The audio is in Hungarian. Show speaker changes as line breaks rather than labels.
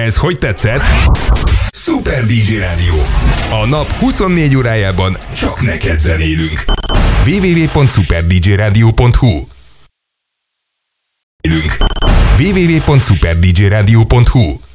Ez hogy tetszett? Super DJ Rádió. A nap 24 órájában csak neked zenélünk. www.superdjradio.hu www.superdjradio.hu